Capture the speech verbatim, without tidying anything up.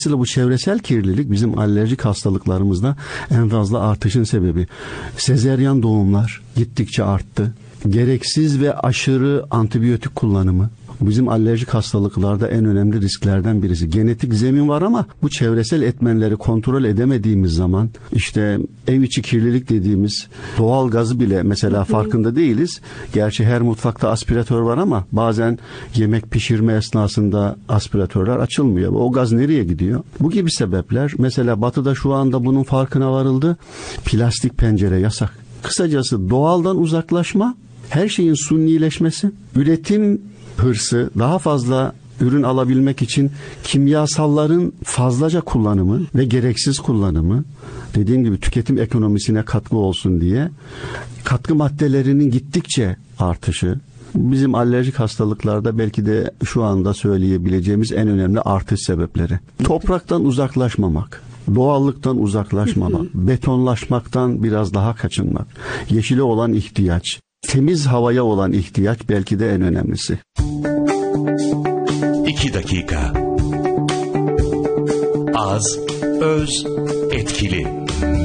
Dolayısıyla bu çevresel kirlilik bizim alerjik hastalıklarımızda en fazla artışın sebebi. Sezeryan doğumlar gittikçe arttı. Gereksiz ve aşırı antibiyotik kullanımı bizim alerjik hastalıklarda en önemli risklerden birisi. Genetik zemin var ama bu çevresel etmenleri kontrol edemediğimiz zaman işte ev içi kirlilik dediğimiz doğal gazı bile mesela farkında değiliz. Gerçi her mutfakta aspiratör var ama bazen yemek pişirme esnasında aspiratörler açılmıyor. O gaz nereye gidiyor? Bu gibi sebepler. Mesela Batı'da şu anda bunun farkına varıldı. Plastik pencere yasak. Kısacası doğaldan uzaklaşma, her şeyin sunileşmesi, üretim hırsı, daha fazla ürün alabilmek için kimyasalların fazlaca kullanımı ve gereksiz kullanımı, dediğim gibi tüketim ekonomisine katkı olsun diye katkı maddelerinin gittikçe artışı, bizim alerjik hastalıklarda belki de şu anda söyleyebileceğimiz en önemli artış sebepleri. Topraktan uzaklaşmamak, doğallıktan uzaklaşmamak, betonlaşmaktan biraz daha kaçınmak, yeşile olan ihtiyaç, temiz havaya olan ihtiyaç belki de en önemlisi. İki dakika. Az, öz, etkili.